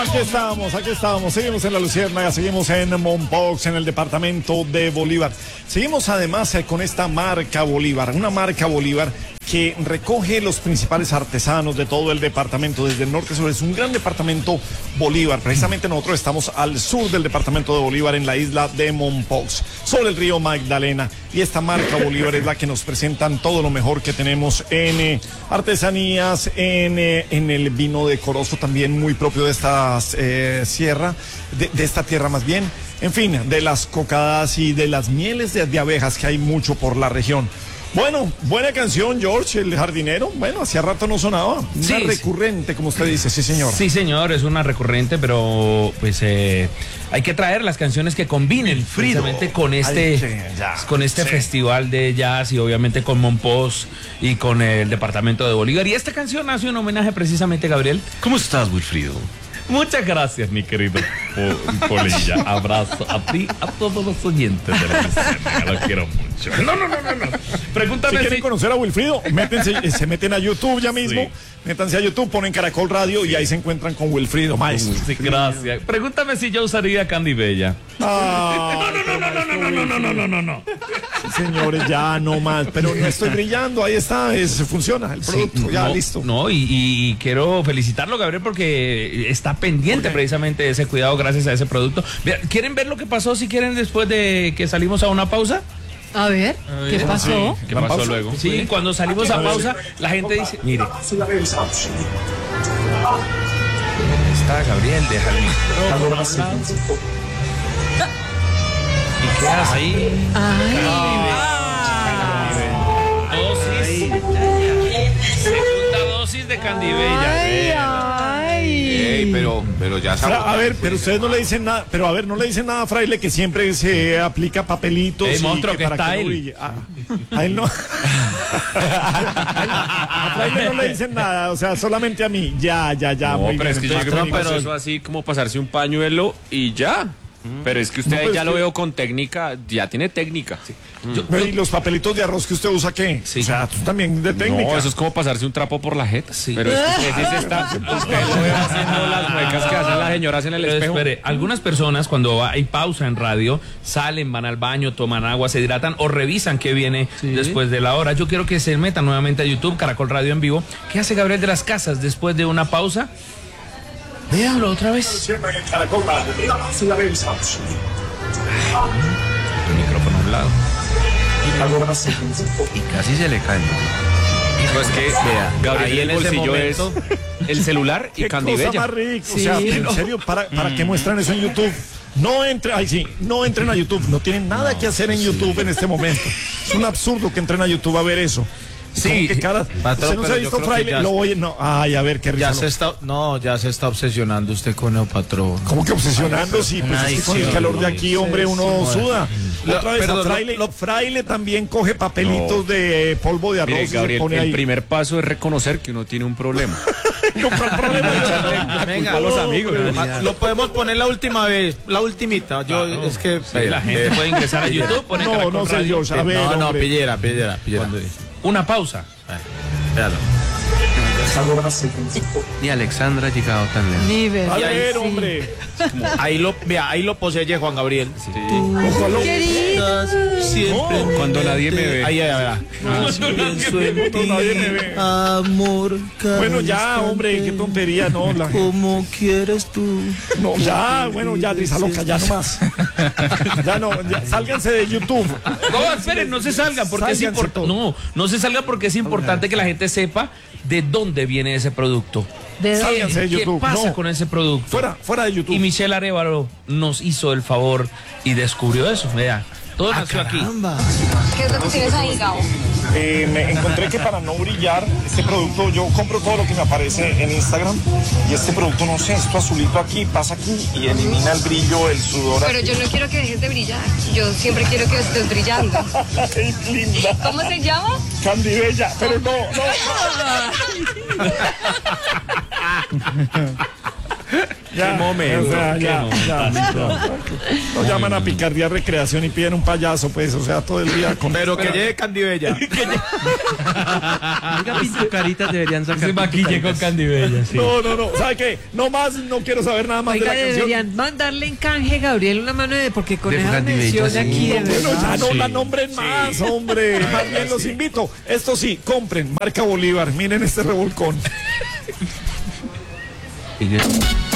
Aquí estamos, seguimos en La Luciérnaga, seguimos en Mompox, en el departamento de Bolívar. Seguimos además con esta marca Bolívar, una marca Bolívar que recoge los principales artesanos de todo el departamento, desde el norte sur. Es un gran departamento Bolívar. Precisamente nosotros estamos al sur del departamento de Bolívar, en la isla de Mompox, sobre el río Magdalena. Y esta marca Bolívar es la que nos presentan todo lo mejor que tenemos en artesanías, en el vino decoroso, también muy propio de esta sierra, de esta tierra más bien. En fin, de las cocadas y de las mieles de abejas, que hay mucho por la región. Bueno, buena canción, George, el jardinero. Bueno, hacía rato no sonaba. Una recurrente, como usted dice, sí, señor. Sí, señor, es una recurrente, pero pues hay que traer las canciones que combinen precisamente con este festival de jazz, y obviamente con Mompox y con el departamento de Bolívar. Y esta canción hace un homenaje precisamente, Gabriel. ¿Cómo estás, Wilfrido? Muchas gracias, mi querido Polilla. Abrazo a ti, a todos los oyentes de La Luciérnaga. Los quiero mucho. No. Pregúntame si quieren conocer a Wilfrido, se meten a YouTube ya mismo. Sí. Métanse a YouTube, ponen Caracol Radio y ahí se encuentran con Wilfrido, maestro. Sí, gracias. Pregúntame si yo usaría Candy Bella. No. Señores, ya no más. Pero no estoy brillando, ahí está, funciona el producto, ya listo. No, y quiero felicitarlo, Gabriel, porque está pendiente precisamente de ese cuidado gracias a ese producto. ¿Quieren ver lo que pasó si quieren después de que salimos a una pausa? A ver, ¿qué pasó? ¿Qué pasó luego? Sí, cuando salimos a pausa, la gente dice, mire. Está Gabriel, deja el micrófono. ¿Y qué haces ahí? Segunda dosis de Candy Bella. Pero ya sabes. A ver, pero ustedes no le dicen nada. Pero a ver, no le dicen nada a Fraile, que siempre se aplica papelitos. Monstruo, que está él. A él no. A Fraile no le dicen nada, o sea, solamente a mí. Ya. No, pero es que yo creo que eso así como pasarse un pañuelo y ya. Pero es que usted ya lo veo con técnica, ya tiene técnica. Sí. ¿Y los papelitos de arroz que usted usa qué? Sí. O sea, también de técnica. No, eso es como pasarse un trapo por la jeta. Sí. Pero es que usted sí se está haciendo las muecas que hacen las señoras en el espejo. Espere, algunas personas cuando hay pausa en radio salen, van al baño, toman agua, se hidratan o revisan qué viene después de la hora. Yo quiero que se metan nuevamente a YouTube, Caracol Radio en vivo. ¿Qué hace Gabriel de las Casas después de una pausa? Véanlo otra vez. El micrófono a un lado. Y casi se le cae. Pues que Gabriel ahí en el bolsillo es el celular y Candy Bella. O sea, en serio, ¿para qué muestran eso en YouTube? No entren a YouTube, no tienen nada que hacer en YouTube en este momento. Es un absurdo que entren a YouTube a ver eso. Sí, patrón, ¿se no se ha visto Fraile? A ver qué risa. Ya se está obsesionando usted con el patrón. ¿Cómo que obsesionando? Sí, pues es que con el calor de aquí, hombre, uno suda. Otra vez, Fraile también coge papelitos de polvo de arroz. Mire, Gabriel, y se pone ahí. El primer paso es reconocer que uno tiene un problema. Venga, a los amigos. Lo podemos poner la última vez, la ultimita. Es que la gente puede ingresar a YouTube. No sé yo, pillera. Una pausa. Véalo. Ni Alexandra ha llegado tan lejos. A ver, hombre. Ahí lo posee Juan Gabriel. Sí. Siempre cuando nadie me ve. Ahí. Pienso en ti, nadie me ve. Amor. Bueno, ya, hombre, qué tontería, ¿no? ¿Cómo quieres tú? No, ya, Drisa loca, ya nomás. Sálganse de YouTube. No, esperen, no se salgan porque es importante. No se salgan porque es importante que la gente sepa de dónde viene ese producto. Sálganse de YouTube. ¿Qué pasa con ese producto? Fuera de YouTube. Y Michelle Arévalo nos hizo el favor y descubrió eso. Vea, todo nació aquí. ¿Qué es lo que tienes ahí, Gabo? Me encontré que para no brillar, este producto, yo compro todo lo que me aparece en Instagram, y este producto, no sé, esto azulito aquí, pasa aquí y elimina el brillo, el sudor. Pero yo no quiero que dejes de brillar, yo siempre quiero que estés brillando. ¡Qué linda! ¿Cómo se llama? Candy Bella, pero no. Ya, momento, o sea, qué ya. Nos llaman a picardía recreación y piden un payaso, pues, o sea, todo el día con... Pero que llegue Candibella. Oiga, Pintucaritas deberían sacar. Se maquille con Candibella, sí. No, ¿sabe qué? No más, no quiero saber nada más Oiga, de la canción. deberían mandarle en canje, Gabriel, una mano de... Porque con De esa Candibella, mención sí. aquí de Bueno, verdad... ya no la nombren más, hombre. Más bien los invito. Esto sí, compren, marca Bolívar. Miren este revolcón.